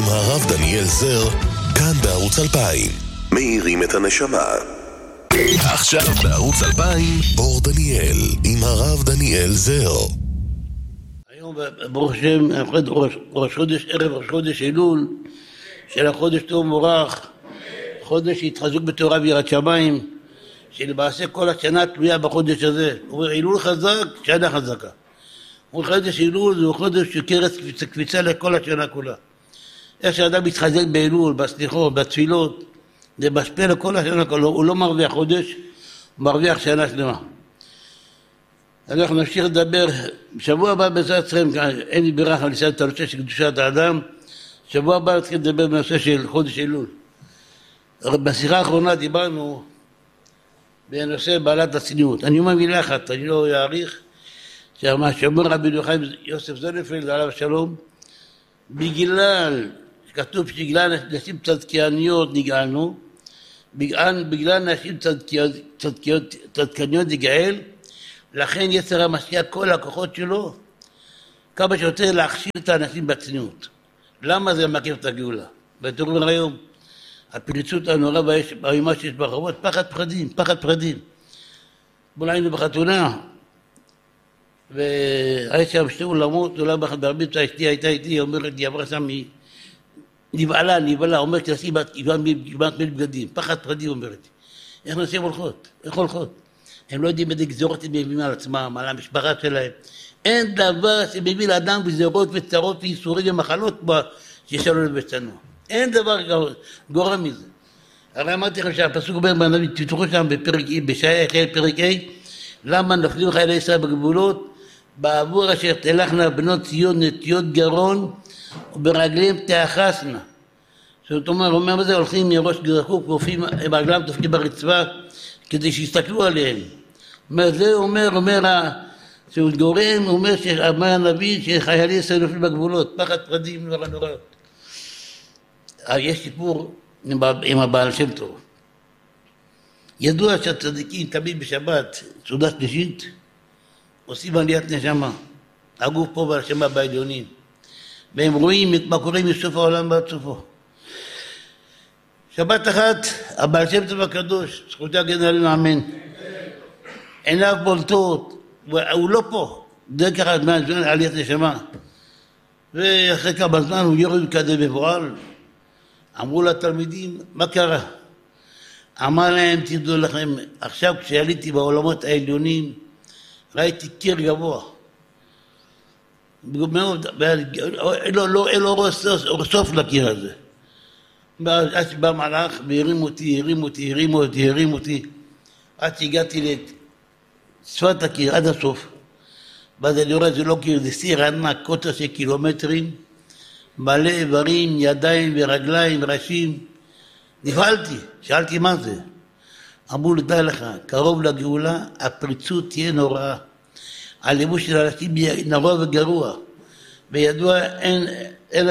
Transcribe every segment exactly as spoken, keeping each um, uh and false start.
הרב דניאל זר, כאן בערוץ אלפיים. מאירים את הנשמה. עכשיו בערוץ אלפיים, אור דניאל, עם הרב דניאל זר. היום ברוך השם, ראש חודש, ערב ראש חודש אלול, של החודש טוב מורך, חודש התחזק בתורה ויראת שמיים, שלמעשה כל השנה תלויה בחודש הזה. הוא אומר, אלול חזק, שנה חזקה. הוא חודש אלול, זהו חודש שקרץ קפיצה לכל השנה כולה. איך שאדם מתחזק באלול, בסליחות, בתפילות, זה משפיע לכל השנה כולה. הוא לא מרוויח חודש, הוא מרוויח שנה שלמה. אנחנו נמשיך לדבר, בשבוע הבא בעזרת השם, אין לי ברירה על לסיים את הנושא של קדושת האדם, שבוע הבא נתחיל לדבר בנושא של חודש אלול. בשיחה האחרונה דיברנו בנושא בעלת הצניעות. אני אומר מילה אחת, אני לא אעריך, שמה שאומר רבי יוחאי יוסף זוננפלד עליו השלום, בגלל, כתוב שבגלל נשים צדקניות נגאלנו, בגלל, בגלל נשים צדקניות נגאל, לכן יצר המשיח כל הכוחות שלו, כמה שיותר להכשיל את האנשים בצניעות. למה זה מעכב את הגאולה? ותראו היום, הפריצות הנורא והאימה שיש ברחובות, פחד פחדים, פחד פחדים. בואו היינו בחתונה, והייתי שם שתי עולמות, עולם ברבית, אשתי הייתה איתי, היא אומרת, היא עברה שם, היא נבעלה, נבעלה, אומרת, תעשי כמעט מל בגדים, פחד פחדים, אומרת. איך נשים הולכות? איך הולכות? הם לא יודעים איזה גזורות הם מביאים על עצמם, על המשפחה שלהם. אין דבר שמביא לאדם גזורות וצרות וייסורים ומחלות שיש לנו לבצנו. אין דבר גורם מזה. הרי אמרתי לכם שהפסוק אומר בנביא, תפתחו שם בפרק א', בשעיה פרק ה', למה נפלו חיילי ישראל בגבולות? בעבור אשר תלכנה בנות ציון נטיות גרון וברגליהם תאחסנה. זאת אומרת, אומר בזה, הולכים מראש גרחוק ועופים עם הרגלם תופקים ברצפה כדי שיסתכלו עליהם. אומר, זה אומר, אומר, שהוא גורם, אומר שאמר הנביא שחיילי ישראל נפלו בגבולות, פחד פחדים נורא נורא. יש סיפור עם הבעל שם טוב. ידוע שהצדיקים תמיד בשבת, סעודה שלישית, עושים עליית נשמה. הגוף פה והנשמה בעליונים. והם רואים מה קורה מסוף העולם ועד סופו. שבת אחת, הבעל שם טוב הקדוש, זכותי הגן עלינו אמן. עיניו בולטות, הוא לא פה. זה ככה זמן עליית נשמה. ואחרי כמה זמן הוא יורד כזה מבועל. אמרו לתלמידים, מה קרה? אמר להם, תדעו לכם, עכשיו כשעליתי בעולמות העליונים, ראיתי קיר גבוה. מאוד, לא, לא, אין לו סוף לקיר הזה. אז בא מלאך והרים אותי, הרים אותי, הרים אותי, הרים אותי, עד שהגעתי לשפת הקיר, עד הסוף. ואז אני רואה, זה לא קיר, זה סיר ענק, קוטר של קילומטרים, מלא איברים, ידיים ורגליים וראשים. נפעלתי, שאלתי מה זה. אמרו לי, די לך, קרוב לגאולה, הפריצות תהיה נוראה. הליבוש של אנשים יהיה נורא וגרוע. וידוע, אין, אין,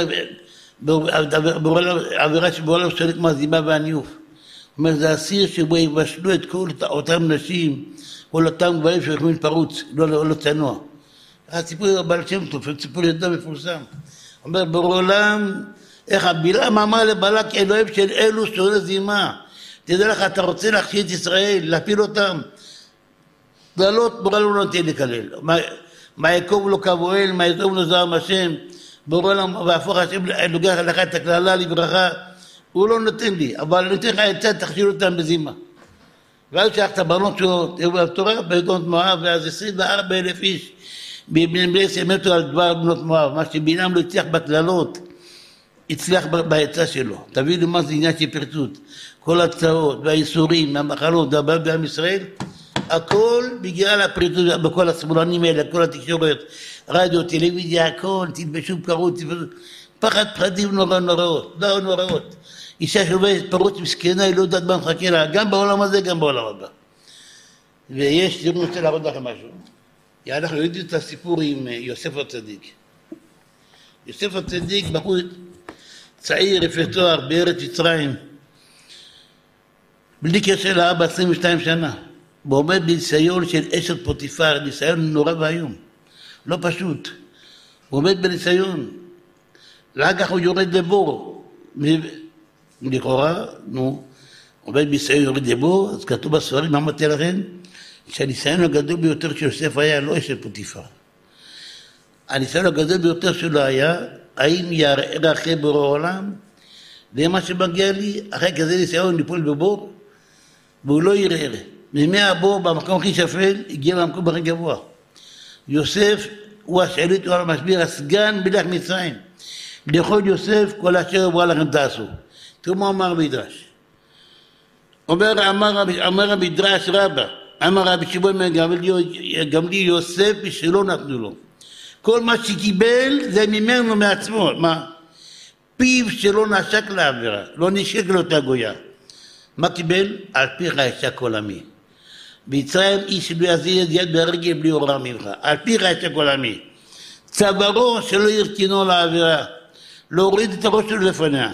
עבירה שבעולם שולט מהזימה והניוף. זאת אומרת, זה הסיר שבו יבשלו את כל אותם נשים, כל אותם גברים שיכולים פרוץ, לא, לא, לא צנוע. הסיפור הבעל שם טוב, סיפור ידוע מפורסם. אומר, בעולם, איך הבלעם אמר לבלק, אלוהים של אלו שונא זימה. תדע לך, אתה רוצה להכשיל את ישראל, להפיל אותם. לעלות, בורא לא נותן לקלל. מה יקום לו כבואל, מה יזום לו זעם השם, בורא לו, והפוך השם לוקח לך את הכללה לברכה, הוא לא נותן לי, אבל נותן לך עצה, תכשיל אותם בזימה. ואז שלח את הבנות שלו, בתורה, בנות מואב, ואז עשרים וארבעה אלף איש, בבני מתו על דבר בנות מואב, מה שבינם לא הצליח בכללות, הצליח בעצה שלו. תביא לי מה זה עניין של פרצות. כל הצעות והאיסורים, המחלות, והבעיה בעם ישראל, הכל בגלל הפרצות, בכל השמאלנים האלה, כל התקשורת, רדיו, טלוויזיה, הכל, תלבשו פרות, פחד פחדים נורא נוראות, לא נוראות. אישה שעובדת פרות מסכנה, היא לא יודעת מה מחכה לה, גם בעולם הזה, גם בעולם הבא. ויש, אני רוצה להראות לכם משהו. אנחנו יודעים את הסיפור עם יוסף הצדיק. יוסף הצדיק, בחור צעיר, יפה תואר, בארץ מצרים, בלי קשר לאבא עשרים ושתיים שנה. הוא עומד בניסיון של אשת פוטיפר, ניסיון נורא והיום, לא פשוט. הוא עומד בניסיון, ואחר כך הוא יורד לבור. לכאורה, נו, עובד בישראל יורד לבור, אז כתוב בספרים, מה אמרתי לכם? שהניסיון הגדול ביותר שיוסף היה לא אשת פוטיפר. הניסיון הגדול ביותר שלו היה, האם יערער אחרי בורא העולם, ומה שמגיע לי, אחרי כזה ניסיון ליפול בבור, והוא לא ירער. מימי הבור, במקום הכי שפל, הגיע למקום הכי גבוה. יוסף הוא השאלית, הוא המשביר, הסגן מלך מצרים. לכל יוסף, כל אשר עברה לכם תעשו. תראו מה אמר המדרש. אומר, אמר, אמר המדרש רבה, אמר רבי שמעון בן גמליאל יוסף שלא נתנו לו. כל מה שקיבל זה ממנו מעצמו. מה? פיו שלא נשק לעבירה, לא נשק לאותה גויה. מה קיבל? על פיך ישק עולמי. בישראל איש לא יזיר את יד ברגל בלי הוראה ממך. על פיך ישק עולמי. צווארו שלא ירתינו לעבירה. לא הוריד את הראש שלו לפניה.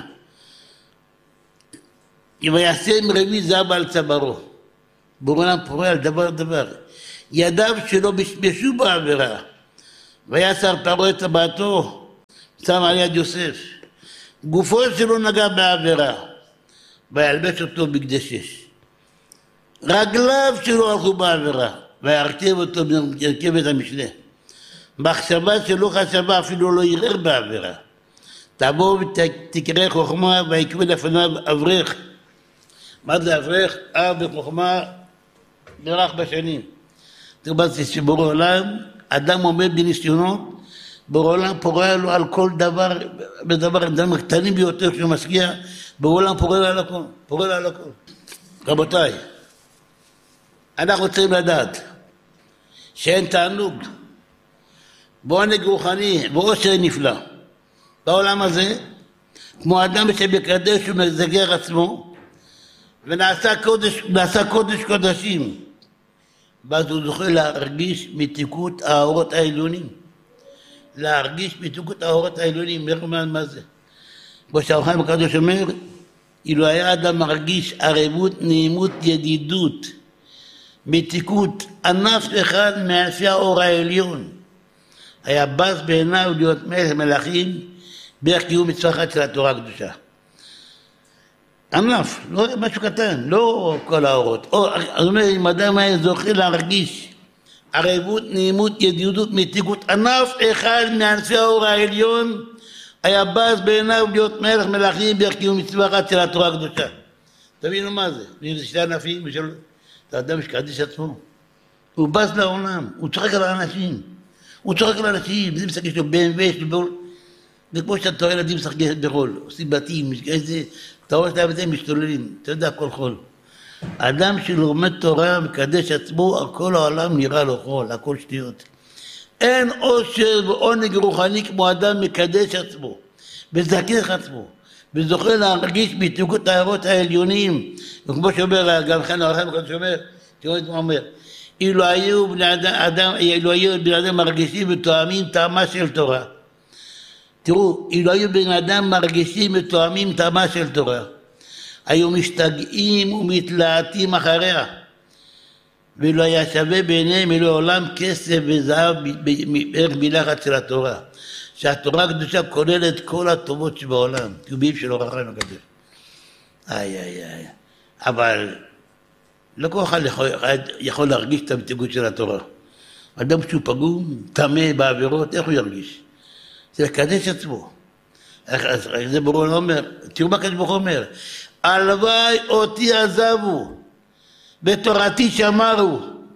ויעשה עם רבי זהב על צווארו. בורא פורה על דבר דבר. ידיו שלא בשבשו בעבירה. ויעשר פרעה את טבעתו, שם על יד יוסף. גופו שלא נגע בעבירה. וילבש אותו בגדי שש. רגליו שלא הלכו בעבירה. וירכב אותו ברכבת המשנה. מחשבה שלא חשבה אפילו לא ירר בעבירה. תבוא ותקרא חוכמה ויקבל לפניו אברך. מה זה אברך? אב בחוכמה דרך בשנים. תרבצתי שבורא עולם, אדם עומד בניסיונות, בורא עולם פורע לו על כל דבר, בדבר, בדברים הקטנים ביותר שהוא משקיע, בורא עולם פורע לו על הכל, פורע לו על הכל. רבותיי, אנחנו רוצים לדעת שאין תענוג, בעונג רוחני ואושר נפלא. בעולם הזה, כמו אדם שבקדש ומזגר עצמו, ונעשה קודש, נעשה קודש קודשים, ואז הוא זוכה להרגיש מתיקות האורות העליונים. להרגיש מתיקות האורות העליונים, מה זה? כמו שהאורחיים הקדוש אומר, אילו היה אדם מרגיש ערבות, נעימות, ידידות, מתיקות, ענף אחד מענפי האור העליון, היה בז בעיניו להיות מלך מלכים, בערך קיום מצווה אחת של התורה הקדושה. ענף, לא משהו קטן, לא כל האורות. או, זאת אומרת, אם אדם היה זוכה להרגיש ערבות, נעימות, ידידות, מתיקות, ענף אחד מענפי האור העליון, היה בז בעיניו להיות מלך מלכים, בערך קיום מצווה אחת של התורה הקדושה. תבינו מה זה? ואם זה שתי ענפים, זה אדם שקדש עצמו. הוא בז לעולם, הוא צוחק על האנשים. הוא צוחק על האנשים, זה משחק שלו, בי אם דאבליו, יש לו בול. וכמו שאתה רואה ילדים משחקים ברול, עושים בתים, איזה, אתה רואה שאתה בזה משתוללים, אתה יודע, כל חול. האדם שלומד תורה, מקדש עצמו, כל העולם נראה לו חול, הכל שטויות. אין עושר ועונג רוחני כמו אדם מקדש עצמו, וזכך עצמו, וזוכה להרגיש מתיקות האורות העליונים, וכמו שאומר, גם כאן האורחיים הקדוש שאומר, תראו את מה אומר, אילו היו בני אדם, אילו היו בני אדם מרגישים ותואמים טעמה של תורה. תראו, אילו היו בני אדם מרגישים ותואמים טעמה של תורה, היו משתגעים ומתלהטים אחריה, ולא היה שווה בעיניהם אלו עולם כסף וזהב בערך בלחץ של התורה. שהתורה הקדושה כוללת כל הטובות שבעולם, קיובים של אור החיים הקדוש. איי איי איי. אבל לא כל אחד יכול, יכול להרגיש את המתיקות של התורה. אדם שהוא פגום, טמא בעבירות, איך הוא ירגיש? זה לקדש עצמו. זה ברור אומר, תראו מה הקדוש ברוך הוא אומר, הלוואי אותי עזבו, בתורתי שמרו,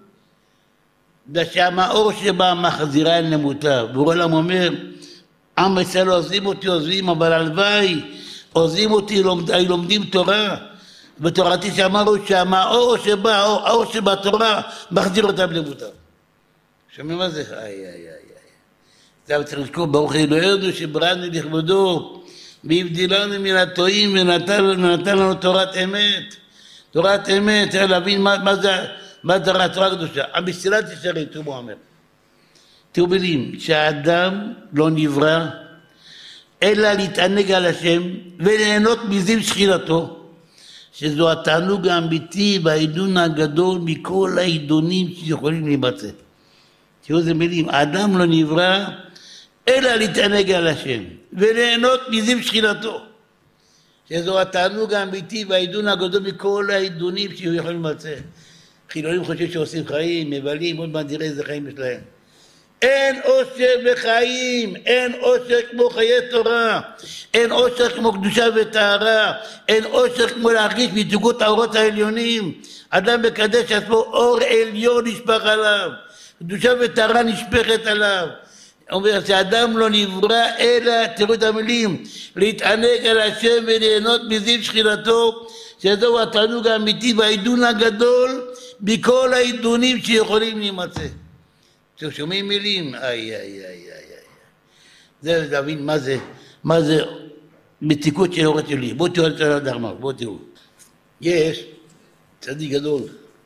ושהמאור שבה מחזירה אל נמותה. ברור העולם אומר, עם ישראל עוזבים אותי עוזבים, אבל הלוואי עוזבים אותי לומדים תורה, בתורתי שמרו שהמאור שבה, האור שבתורה מחזיר אותם למותה. שומעים מה זה? איי איי איי. זה צריך לזכור, ברוך אלוהינו שבראנו לכבודו, והבדילנו מן הטועים ונתן לנו תורת אמת. תורת אמת, צריך להבין מה, מה זה, מה זה התורה הקדושה. המסילת ישרים, תראו מה אומר. תראו מילים, שהאדם לא נברא, אלא להתענג על השם, וליהנות מזיו שכינתו, שזו התענוג האמיתי והעידון הגדול מכל העידונים שיכולים להימצא. תראו איזה מילים, האדם לא נברא, אלא להתענג על השם, וליהנות מזיו שכינתו. שזו התענוג האמיתי והעידון הגדול מכל העידונים שהוא יכול למצא. חילונים חושבים שעושים חיים, מבלים, עוד מעט נראה איזה חיים יש להם. אין אושר בחיים, אין אושר כמו חיי תורה, אין אושר כמו קדושה וטהרה, אין אושר כמו להרגיש מתיקות האורות העליונים. אדם מקדש עצמו, אור עליון נשפך עליו, קדושה וטהרה נשפכת עליו. אומר שאדם לא נברא אלא, תראו את המילים, להתענג על השם וליהנות מזיו שכינתו, שזהו התענוג האמיתי והעידון הגדול בכל העידונים שיכולים להימצא. אתם שומעים מילים? איי, איי, איי, איי, איי. זה להבין מה זה, מה זה מתיקות של אורת שלי. בואו תראו את זה לדרמה, בואו תראו. יש צדיק גדול,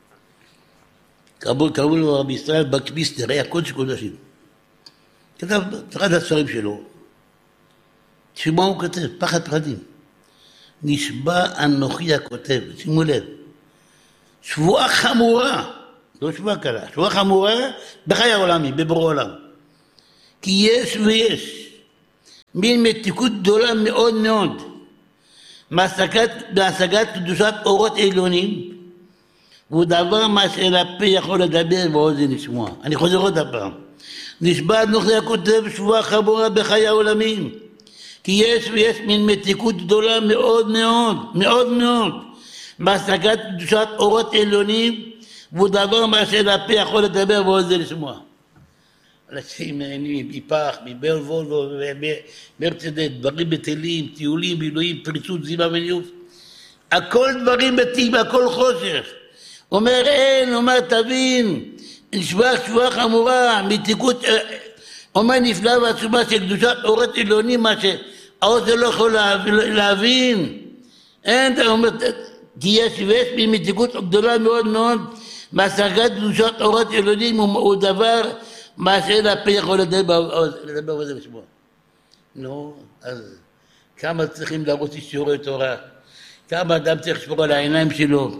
קראו, קראו לו רבי ישראל בקמיסטר, היה קודש קודשים. כתב אחד הספרים שלו, שמה הוא כותב? פחד פחדים. נשבע אנוכי הכותב, שימו לב, שבועה חמורה, לא שבועה קלה, שבועה חמורה בחיי העולמי, בבורא עולם. כי יש ויש מין מתיקות גדולה מאוד מאוד מהשגת, מהשגת קדושת אורות עליונים, והוא דבר מה שלפה יכול לדבר ואוזן לשמוע. אני חוזר עוד הפעם. נשבע אנוכי הכותב שבועה חמורה בחיי העולמים, כי יש ויש מין מתיקות גדולה מאוד מאוד, מאוד מאוד, מהשגת קדושת אורות עליונים, והוא דבר מה שלפה יכול לדבר ואוזן לשמוע. אנשים נהנים מפח, מברבולו, מרצדס, דברים בטלים, טיולים, בילויים, פריצות, זימה וניוף. הכל דברים מתים, הכל חושך. אומר אין, אומר תבין, נשבע שבועה חמורה, מתיקות, אומר נפלא ועצומה של קדושת אורות עליונים, מה שהאוזן לא יכול להבין. אין, אתה אומר, כי יש ויש מתיקות גדולה מאוד מאוד, מהשגת קדושת אורות עליונים הוא דבר מה שלפה יכול לדבר וזה לשמוע. נו, אז כמה צריכים לרוץ שיעורי תורה? כמה אדם צריך לשמור על העיניים שלו?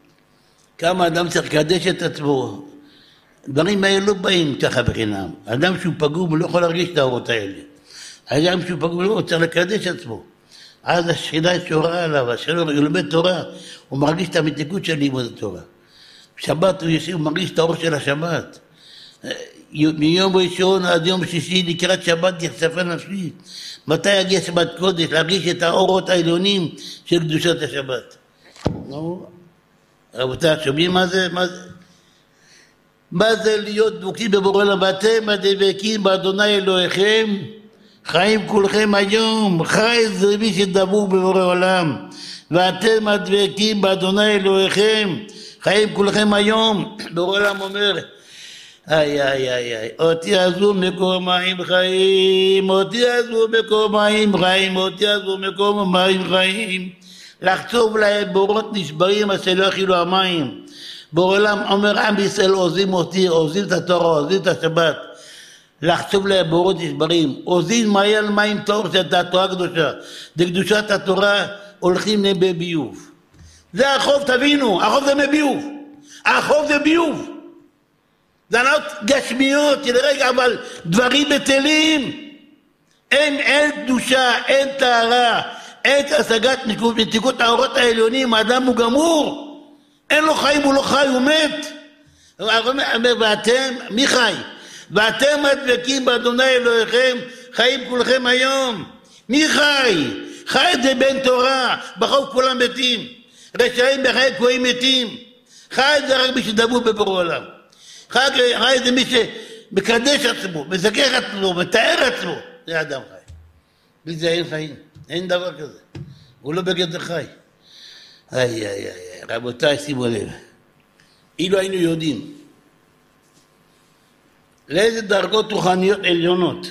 כמה אדם צריך לקדש את עצמו? דברים האלה לא באים ככה בחינם. אדם שהוא פגום הוא לא יכול להרגיש את האורות האלה. אדם שהוא פגום הוא צריך לקדש את עצמו. אז השכינה שורה עליו, השכינה הוא לומד תורה, הוא מרגיש את המתיקות של לימוד התורה. בשבת הוא יושב, הוא מרגיש את האור של השבת. מיום ראשון עד יום שישי לקראת שבת יחשפה נפשי. מתי יגיע שבת קודש? להרגיש את האורות העליונים של קדושת השבת. נו, רבותיי, שומעים מה זה? מה זה? מה זה להיות דבוקים בבורא עולם? ואתם הדבקים באדוני אלוהיכם, חיים כולכם היום. חי זה מי שדבוק בבורא עולם. ואתם הדבקים באדוני אלוהיכם, חיים כולכם היום. בורא עולם אומר, איי איי איי איי, אותי עזו מקור מים חיים, אותי עזו מקור מים חיים, אותי עזו מקור מים חיים. לחצוב להם בורות נשברים אשר לא אכילו המים. בורא עולם אומר עם ישראל עוזים אותי, עוזים את התורה, עוזים את השבת. לחצוב להם בורות נשברים, עוזים מעיין מים טוב של התורה הקדושה. בקדושת התורה הולכים לביוב. זה החוב, תבינו, החוב זה מביוב. החוב זה ביוב. זה ענות גשמיות של רגע, אבל דברים בטלים. אין, אין קדושה, אין טהרה, אין השגת מתיקות האורות העליונים, האדם הוא גמור. אין לו חיים, הוא לא חי, הוא מת. ואתם, מי חי? ואתם הדבקים באדוני אלוהיכם, חיים כולכם היום. מי חי? חי זה בן תורה, בחוק כולם מתים. רשעים בחיי קבועים מתים. חי זה רק מי שדבוק בבורא עולם. חי זה מי שמקדש עצמו, מזכך עצמו, מתאר עצמו. זה אדם חי. בלי זה אין חיים, אין דבר כזה. הוא לא בגדר חי. איי איי איי, רבותיי, שימו לב. אילו היינו יודעים לאיזה דרגות רוחניות עליונות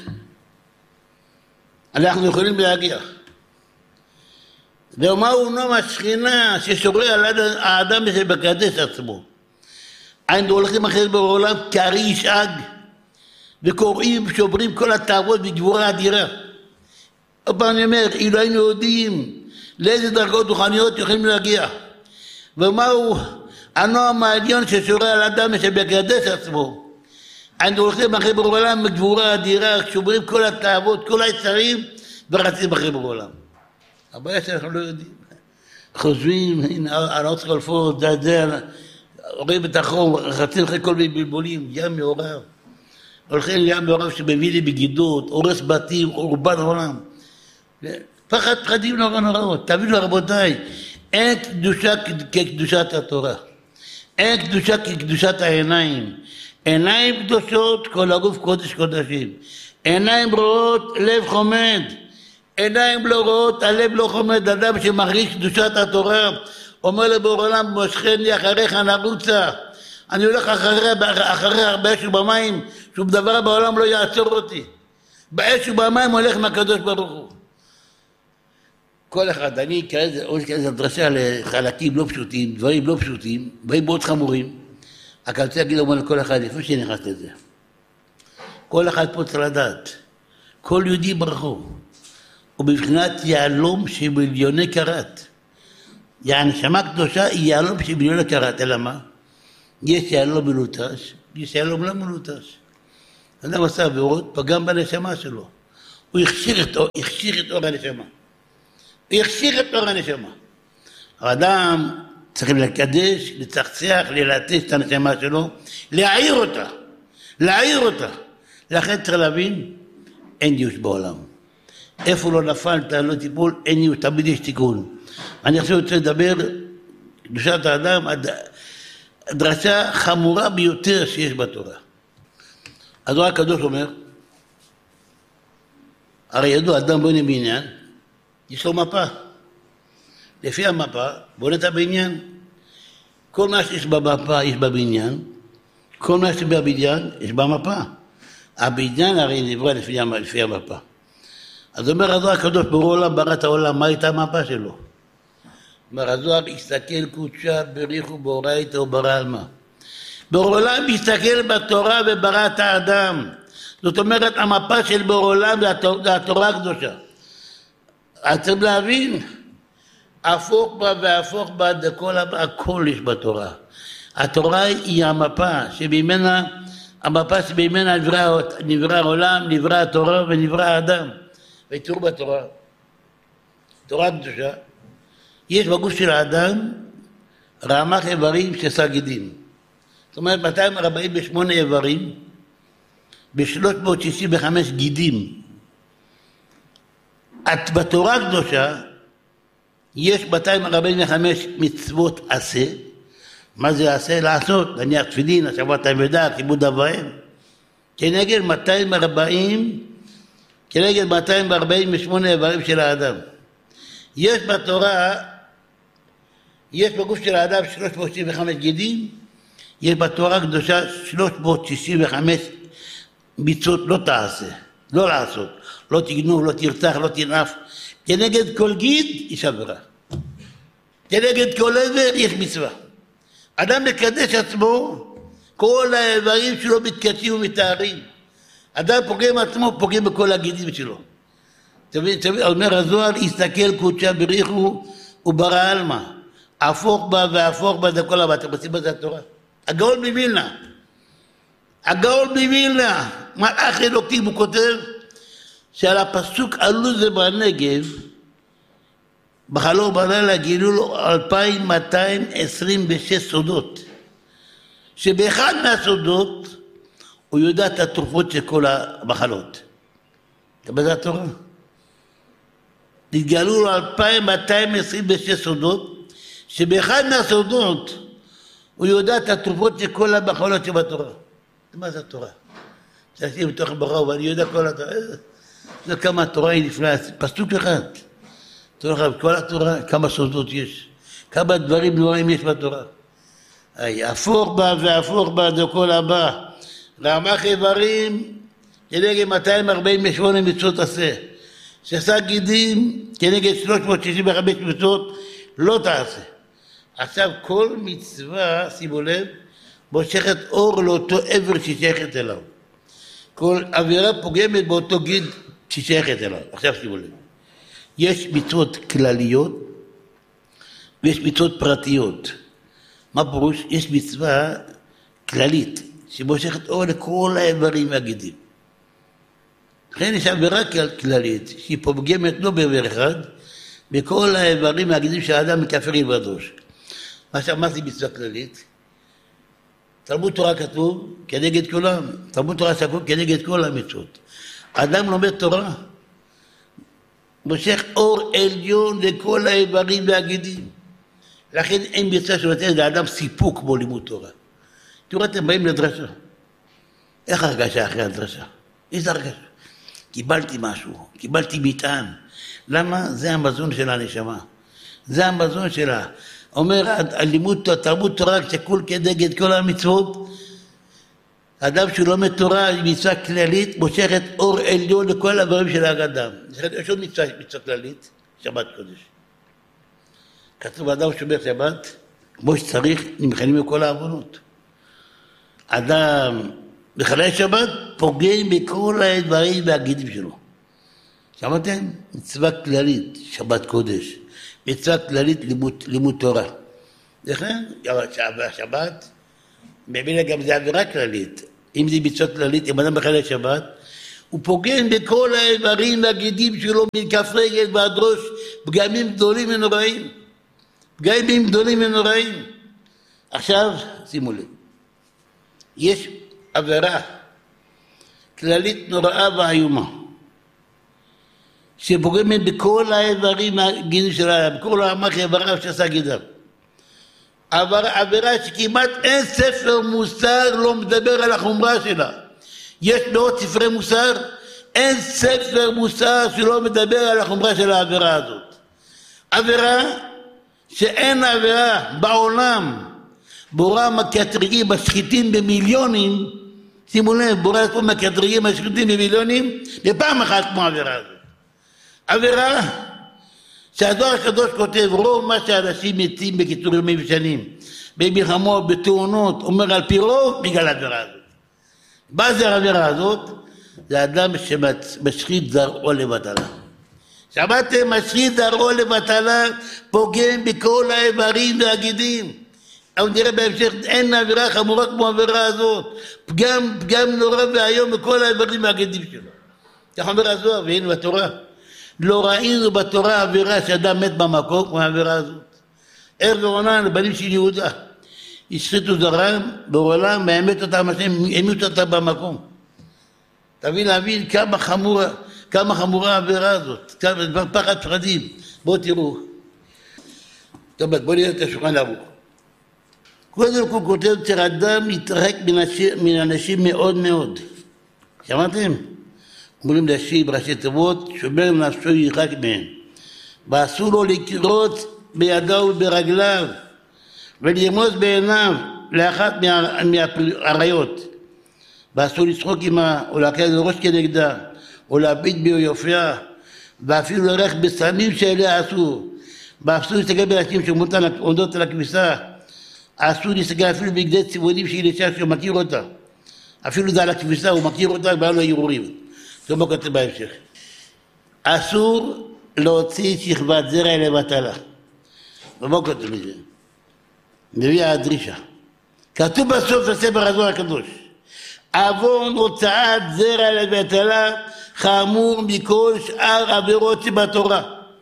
אנחנו יכולים להגיע. ומהו נועם השכינה ששורה על האדם שבקדש עצמו. היינו הולכים אחרי בעולם כארי ישאג, וקוראים ושוברים כל התאוות בגבורה אדירה. עוד פעם אני אומר, אילו היינו יודעים לאיזה דרגות רוחניות יכולים להגיע, ומהו הנועם העליון ששורה על האדם שבקדש עצמו. היינו הולכים אחרי בעולם בגבורה אדירה, שוברים כל התאוות, כל היצרים, ורצים אחרי בעולם. הבעיה שאנחנו לא יודעים. חושבים, הנה, אני לא צריך לפות, זה, זה, רואים את החום, רצים אחרי כל מיני בלבולים, ים מעורב. הולכים לים מעורב שמביא לי בגידות, הורס בתים, חורבן העולם. פחד פחדים נורא נוראות. תבינו רבותיי, אין קדושה כקדושת התורה. אין קדושה כקדושת העיניים. עיניים קדושות, כל הגוף קודש קודשים. עיניים רואות, לב חומד. עיניים לא רואות, הלב לא חומד. אדם שמרגיש קדושת התורה, אומר לבורא עולם, מושכני אחריך נרוצה. אני הולך אחרי, אחרי באש ובמים, שום דבר בעולם לא יעצור אותי. באש ובמים הולך מהקדוש ברוך הוא. כל אחד, אני כאיזה, או כאיזה דרשה לחלקים לא פשוטים, דברים לא פשוטים, דברים מאוד חמורים. רק אני רוצה להגיד אומר לכל אחד, לפני שנכנס לזה. כל אחד פה צריך לדעת, כל יהודי ברחוב, הוא בבחינת יהלום שמיליוני קראט. הנשמה הקדושה היא יהלום שמיליוני קראט, אלא מה? יש יהלום מלוטש, יש יהלום לא מלוטש. אדם עשה עבירות, פגם בנשמה שלו. הוא הכשיר את, הכשיר את אור הנשמה. הוא הכשיר את אור הנשמה. האדם צריך לקדש, לצחצח, ללטש את הנשמה שלו, להעיר אותה, להעיר אותה. לכן צריך להבין, אין ייאוש בעולם. איפה לא נפלת, לא טיפול, אין ייאוש, תמיד יש תיקון. אני עכשיו רוצה לדבר, קדושת האדם, הדרשה חמורה ביותר שיש בתורה. הזוהר הקדוש אומר, הרי ידוע אדם בונה בניין, יש לו מפה. לפי המפה, בונה את הבניין. כל מה שיש במפה יש בבניין, כל מה שיש בבניין יש במפה. הבניין הרי נברא לפי, לפי המפה. אז אומר הזוהר הקדוש, ברור עולם, ברא את העולם, מה הייתה המפה שלו? אומר הזוהר, הסתכל קודשה, בריחו, באורייתא וברא על מה? ברור עולם מסתכל בתורה וברא את האדם. זאת אומרת, המפה של ברור עולם זה התורה הקדושה. אז צריך להבין, הפוך בה והפוך בה, הכל, הכל יש בתורה. התורה היא המפה שבמנה, המפה שבמנה נברא, נברא העולם, נברא התורה ונברא האדם. ותראו בתורה, תורה קדושה, יש בגוף של האדם רמ"ח איברים ששא גידים. זאת אומרת, מאתיים ארבעים ושמונה איברים, ב-שלוש מאות שישים וחמש גידים. את בתורה הקדושה, יש מאתיים ארבעים וחמש מצוות עשה. מה זה עשה? לעשות, נניח תפילין, השבת העבודה, כיבוד אב ואם. כנגד מאתיים וארבעים, כנגד מאתיים ארבעים ושמונה איברים של האדם. יש בתורה, יש בגוף של האדם שלוש מאות שישים וחמש גידים, יש בתורה הקדושה שלוש מאות שישים וחמש מצוות לא תעשה, לא לעשות, לא תגנוב, לא תרצח, לא תנאף. כנגד כל גיד יש עבירה. כנגד כל עבר יש מצווה. אדם מקדש עצמו, כל האיברים שלו מתקדשים ומתארים. אדם פוגם עצמו, פוגם בכל הגידים שלו. תבין, תבין, אומר הזוהר, הסתכל קודשה בריחו וברא עלמא. הפוך בה והפוך בה, זה כל הבא, אתם עושים בזה התורה. הגאון מווילנה, הגאון מווילנה, מלאך אלוקים, הוא כותב שעל הפסוק עלו זה בנגב, בחלום בלילה גילו לו אלפיים מאתיים עשרים ושש סודות, שבאחד מהסודות הוא יודע את התרופות של כל המחלות. זה התורה. התגלו לו אלפיים מאתיים עשרים ושש סודות, שבאחד מהסודות הוא יודע את התרופות של כל המחלות שבתורה. מה זה התורה? שעשיתי בתוך ברור, ואני יודע כל התורה. זה כמה התורה היא נפלאה, פסוק אחד. כל התורה, כמה סודות יש. כמה דברים נוראים יש בתורה. הפוך בה והפוך בה, זה כל הבא. רמ"ח איברים, כנגד מאתיים ארבעים ושמונה מצוות עשה. ששא גידים, כנגד שלוש מאות שישים וחמש מצוות, לא תעשה. עכשיו כל מצווה, שימו לב, מושכת אור לאותו עבר ששייכת אליו. כל עבירה פוגמת באותו גיד ששייכת אליו. עכשיו שימו לב. יש מצוות כלליות ויש מצוות פרטיות. מה פירוש? יש מצווה כללית שמושכת אור לכל האיברים והגידים. לכן יש עבירה כללית, שהיא פוגמת לא בעבר אחד, בכל האיברים והגידים שהאדם מכפר לבדו. מה שאמרתי מצווה כללית, תלמוד תורה כתוב כנגד כולם, תלמוד תורה כתוב כנגד כל המצוות. אדם לומד תורה, מושך אור עליון לכל האיברים והגידים. לכן אין מצווה שנותן לאדם סיפוק כמו לימוד תורה. תראו, אתם באים לדרשה. איך הרגשה אחרי הדרשה? איזה הרגשה? קיבלתי משהו, קיבלתי מטען. למה? זה המזון של הנשמה. זה המזון שלה. אומר, הלימוד תלמוד תורה שקול כנגד כל המצוות, אדם שהוא לומד תורה, מצווה כללית, מושכת אור עליון לכל הדברים של האדם. יש עוד מצווה, מצווה כללית, שבת קודש. כתוב, אדם שומר שבת, כמו שצריך, נמחלים מכל העוונות. אדם מחלל שבת, פוגם בכל הדברים והגידים שלו. שמעתם? מצווה כללית, שבת קודש. מצווה כללית, לימוד, לימוד תורה. לכן, שבת, ממילא גם זה עבירה כללית. אם זה מצווה כללית, אם אדם מחלל שבת, הוא פוגם בכל האיברים והגידים שלו, מכף רגל ועד ראש, פגמים גדולים ונוראים. פגמים גדולים ונוראים. עכשיו, שימו לב. יש עבירה כללית נוראה ואיומה, שפוגמת בכל האיברים והגידים שלה, בכל המח איבריו שעשה גידיו. עבירה שכמעט אין ספר מוסר לא מדבר על החומרה שלה. יש מאות ספרי מוסר, אין ספר מוסר שלא מדבר על החומרה של העבירה הזאת. עבירה שאין עבירה בעולם, בורא מקטרגים משחיתים במיליונים, שימו לב, בורא פה מקטרגים משחיתים במיליונים, בפעם אחת כמו העבירה הזאת. עבירה שהזוהר הקדוש כותב, רוב מה שאנשים מתים בקיצור ימים ושנים, במלחמות, בתאונות, אומר על פי רוב בגלל העבירה הזאת. מה זה העבירה הזאת? זה אדם שמשחית זרעו לבטלה. שמעתם? משחית זרעו לבטלה, פוגם בכל האיברים והגידים. אבל נראה בהמשך, אין עבירה חמורה כמו העבירה הזאת. פגם, פגם נורא והיום בכל האיברים והגידים שלו. כך אומר הזוהר, והנה בתורה. לא ראינו בתורה עבירה שאדם מת במקום כמו העבירה הזאת. ער ועונן, בנים של יהודה, השחיתו זרעם בעולם, והאמת אותם השם, האמת אותם במקום. תביא להבין כמה חמורה, כמה חמורה העבירה הזאת, כמה דבר פחד פחדים. בואו תראו. טוב, בואו נראה את השולחן ערוך. קודם כל כותב שאדם מתרחק מן אנשים מאוד מאוד. שמעתם? אומרים להשיב ראשי תיבות, שומר נפשו ירחק מהם. ואסור לו לקרות בידיו וברגליו, ולרמוז בעיניו לאחת מהעריות. ואסור לצחוק עמה, או להקל לראש כנגדה, או להביט ביופיה, ואפילו לרח בסמים שאלה אסור. ואסור להסתכל באנשים שמותן עומדות על הכביסה. אסור להסתכל אפילו בגדי צבעונים שהיא לשעה שהוא מכיר אותה. אפילו זה על הכביסה, הוא מכיר אותה ובא לו ערעורים. זה מה כתוב בהמשך. אסור להוציא שכבת זרע לבטלה. ומה כתוב בזה? מביא הדרישה. כתוב בסוף הספר הזוהר הקדוש. עוון הוצאת זרע לבטלה חמור מכל שאר עבירות שבתורה.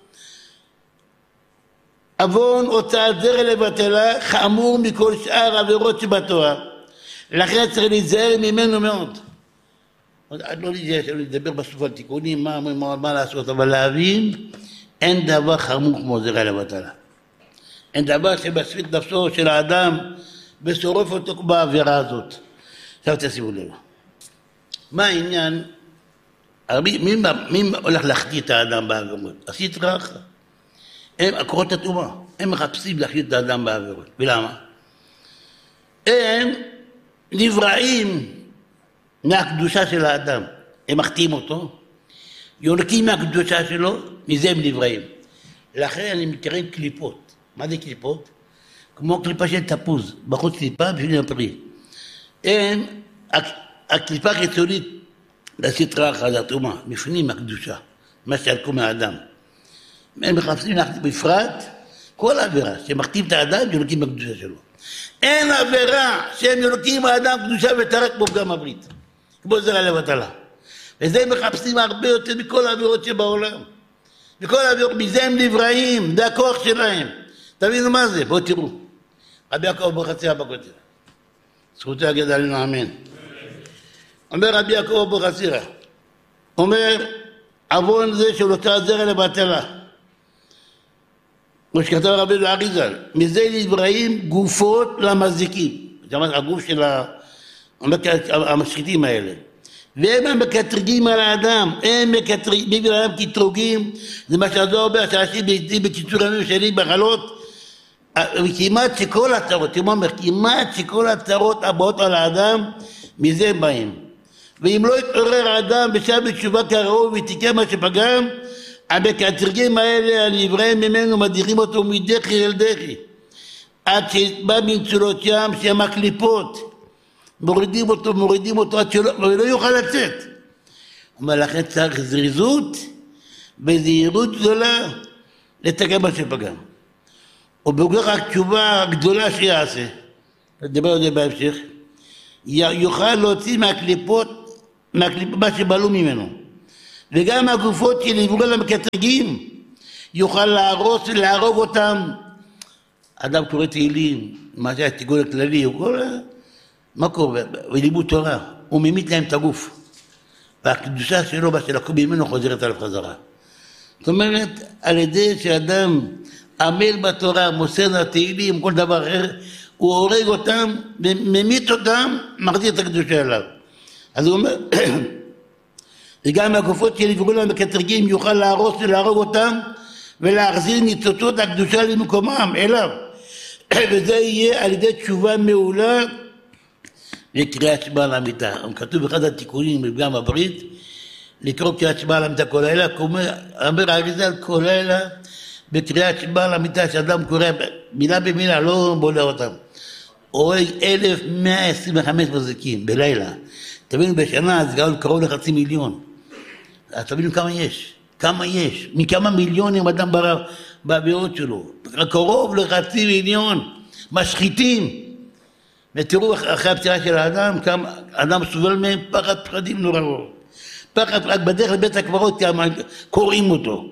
עוון הוצאת זרע לבטלה חמור מכל שאר עבירות שבתורה. לכן צריך להיזהר ממנו מאוד. עד לא לדבר בסוף על תיקונים, מה, מה, מה לעשות, אבל להבין, אין דבר חמור כמו זרע לבטלה. אין דבר שבשחית נפשו של האדם ושורף אותו בעבירה הזאת. עכשיו תשימו לב. מה העניין? מי, מי, מי הולך להחטיא את האדם בעבירות? עשית רח. הם עקרות הטומאה. הם מחפשים להחטיא את האדם בעבירות. ולמה? הם נבראים מהקדושה של האדם. הם מחטאים אותו, יונקים מהקדושה שלו, מזה הם נבראים. לכן הם נקראים קליפות. מה זה קליפות? כמו קליפה של תפוז, בחוץ קליפה בשביל הפרי. הם, הקליפה החיצונית לסטרה אחת, הטומאה, בפנים הקדושה, מה שעלקו מהאדם. הם מחפשים להחטיא בפרט, כל עבירה שמחטאים את האדם, יונקים מהקדושה שלו. אין עבירה שהם יונקים מהאדם קדושה וטרק בו גם הברית. כמו זרע לבטלה. וזה מחפשים הרבה יותר מכל העבירות שבעולם. מכל העבירות, מזה הם נבראים, זה הכוח שלהם. תבינו מה זה? בואו תראו. רבי יעקב אבוחצירא בכותל. זכותו יגיד עלינו אמן. אומר רבי יעקב אבוחצירא, אומר, עוון זה של הוצאת זרע לבטלה. כמו שכתב רבי אריז"ל, מזה נבראים גופות למזיקים. זאת אומרת, הגוף של המשחיתים האלה. והם המקטרגים על האדם, הם מקטרגים, בגלל האדם קטרוגים, זה מה שהזוהר אומר, שעשיתי ביתי בקיצור ימים שלי בחלות, כמעט שכל הצרות, הוא אומר, כמעט שכל הצרות הבאות על האדם, מזה הם באים. ואם לא יתעורר האדם בשעה בתשובה כראוי ותיקן מה שפגם, המקטרגים האלה, הנבראים ממנו, מדיחים אותו מדחי אל דחי, עד שבא מנצולות ים, שהם הקליפות, מורידים אותו, מורידים אותו עד שלא, ולא יוכל לצאת. אבל לכן צריך זריזות וזהירות גדולה לתקן מה שפגם. ובכך התשובה הגדולה שיעשה, נדבר על זה בהמשך, יוכל להוציא מהקליפות, מהקליפות מה שבלו ממנו. וגם הגופות שנבראו למקטרגים, יוכל להרוס ולהרוג אותם. אדם קורא תהילים, מה זה התיגול הכללי, הוא קורא, מה קורה? ולימוד תורה, הוא ממית להם את הגוף. והקדושה שלו, מה שלקחו ממנו, חוזרת עליו חזרה. זאת אומרת, על ידי שאדם עמל בתורה, מוסר לתהילים, כל דבר אחר, הוא הורג אותם, ממית אותם, מחזיר את הקדושה אליו. אז הוא אומר, וגם הגופות שנבראו למקטרגים, יוכל להרוס ולהרוג אותם, ולהחזיר ניצוצות הקדושה למקומם, אליו. וזה יהיה על ידי תשובה מעולה, לקריאת שמע על המיטה. כתוב באחד התיקונים בפגם הברית, לקרוא קריאת שמע על המיטה כל לילה, אומר האריז"ל כל לילה, בקריאת שמע על המיטה, שאדם קורא מילה במילה, לא בולע אותם. הורג אלף מאה עשרים וחמש מזיקים בלילה. תבינו בשנה, זה גם קרוב לחצי מיליון. אז תבינו כמה יש. כמה יש? מכמה מיליונים אדם ברא בעבירות שלו. קרוב לחצי מיליון. משחיתים. ותראו אחרי הפציעה של האדם, כמה אדם סובל מהם פחד פחדים נוראות. פחד רק בדרך לבית הקברות קוראים אותו.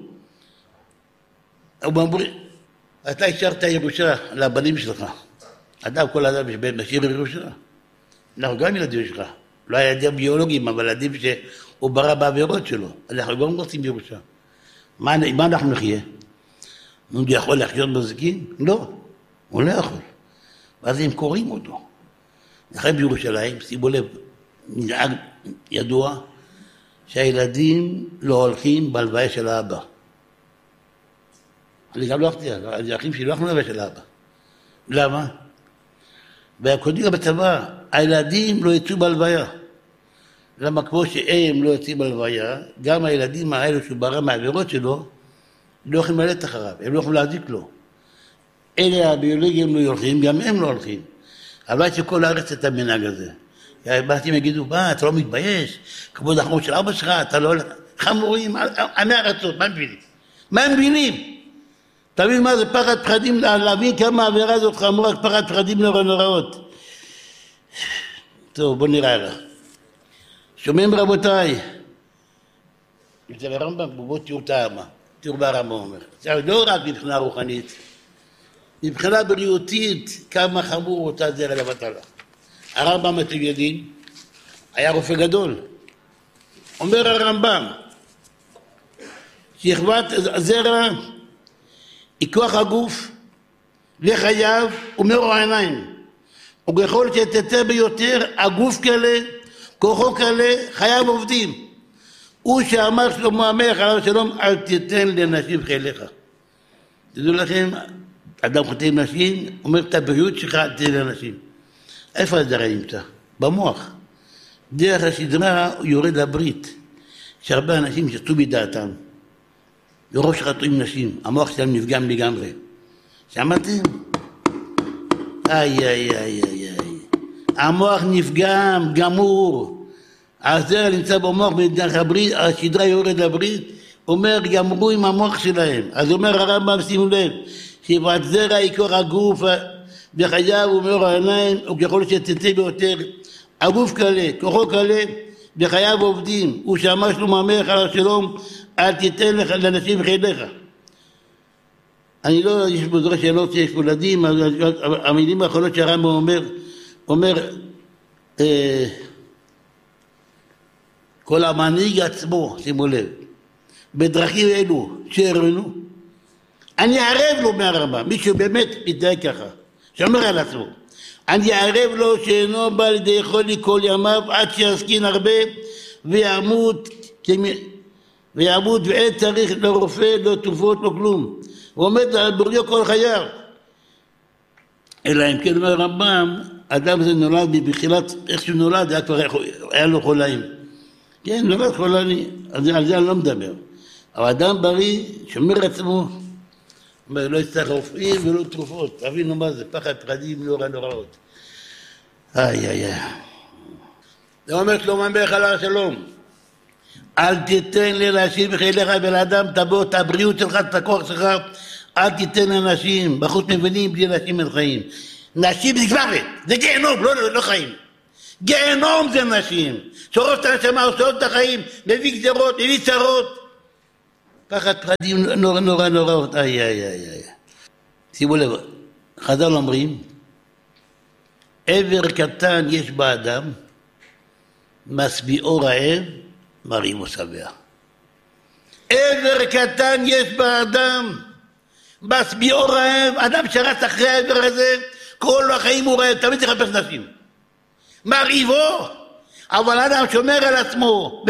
הוא אומר, אתה השארת ירושה לבנים שלך. אדם, כל אדם משאיר ירושה. אנחנו גם ילדים שלך. לא היה ילדים ביולוגיים, אבל ילדים שהוא ברא בעבירות שלו. אנחנו גם רוצים ירושה. מה, מה אנחנו נחיה? הוא יכול לחיות מזיקים? לא, הוא לא יכול. ואז הם קוראים אותו. לכן בירושלים, שימו לב, נהג ידוע, שהילדים לא הולכים בהלוויה של האבא. אני גם לא הלכתי, האחים שלי לא הלכנו להלוויה של האבא. למה? והקודים בצבא, הילדים לא יצאו בהלוויה. למה כמו שהם לא יוצאים בהלוויה, גם הילדים האלו שהוא ברא מהעבירות שלו, לא יכולים ללכת אחריו, הם לא יכולים להזיק לו. אלה הביולוגים לא הולכים, גם הם לא הולכים. אבל שכל הארץ את המנהג הזה. באתים יגידו, מה, אתה לא מתבייש? כבוד החמור של אבא שלך, אתה לא הולך... חמורים, עמי ארצות, מה מבינים? מה מבינים? תבין מה זה פחד פחדים, להבין כמה העבירה הזאת חמורה, פחד פחדים נוראות. טוב, בוא נראה לה. שומעים רבותיי? זה ברמב"ם, בואו תראו את האמה. תראו ברמב"ם אומר. זה לא רק מבחינה רוחנית, מבחינה בריאותית, כמה חמור אותה זרע לבטלה. הרמב"ם, אתם יודעים, היה רופא גדול. אומר הרמב"ם, שכבת זרע היא כוח הגוף לחייו ומאור העיניים. וככל שתצא ביותר, הגוף כאלה, כוחו כאלה, חייו עובדים. הוא שאמר שלמה המלך עליו השלום, אל תיתן לנשים חיליך. תדעו לכם, אדם חוטא עם נשים, אומר את הבריאות שלך, אל תיתן לנשים. איפה הזרע נמצא? במוח. דרך השדרה הוא יורד לברית. יש הרבה אנשים שצאו מדעתם. יורוב שחטאו עם נשים, המוח שלהם נפגם לגמרי. שמעתם? איי, איי, איי, איי, איי. המוח נפגם, גמור. הזרע נמצא במוח, בדרך הברית, השדרה יורד לברית, אומר, גמרו עם המוח שלהם. אז אומר הרמב"ם, שימו לב, שכבת זרע היא כוח הגוף בחייו ומאור העיניים, וככל שתצא ביותר, הגוף כאלה, כוחו כאלה, וחייו עובדים, הוא שאמר שלמה המלך על השלום, אל תיתן לך לאנשים חיליך. אני לא, יש פה זו שאלות שיש פה לדעים, המילים האחרונות שהרמב"ם אומר, אומר, אה, כל המנהיג עצמו, שימו לב, בדרכים אלו שהראינו, אני אערב לו מהרמב"ם, מי שבאמת מתנהג ככה, שאומר על עצמו, אני אערב לו שאינו בא לידי יכול לי כל ימיו עד שיסכין הרבה ויעמוד, ויעמוד ואין צריך לא רופא, לא תרופות, לא כלום. הוא עומד על בריאו כל חייו. אלא אם כן אומר הרמב"ם, אדם זה נולד בתחילת, איך שהוא נולד, היה כבר היה לו חולאים. כן, נולד חולני, על זה אני לא מדבר. אבל אדם בריא, שומר עצמו, אומר, לא יצטרך רופאים ולא תרופות. תבינו מה זה, פחד פחדים נורא נוראות. איי איי איי. זה אומר שלמה המלך עליו השלום. אל תיתן לאנשים בחיליך ולאדם תבוא את הבריאות שלך, את הכוח שלך, אל תיתן לאנשים, בחוץ מבינים, בלי אנשים אין חיים. נשים זה גברת, זה גיהנום, לא, לא, לא חיים. גיהנום זה נשים. שורות את הנשמה, עושות את החיים, מביא גזרות, מביא צרות. פחד פחדים נורא נורא נוראות, איי איי איי איי. שימו לב, חז"ל אומרים, עבר קטן יש באדם, משביעו רעב, מרימו שבע. עבר קטן יש באדם, משביעו רעב, אדם שרץ אחרי העבר הזה, כל החיים הוא רעב, תמיד צריך לחפש נשים. מרעיבו, אבל אדם שומר על עצמו,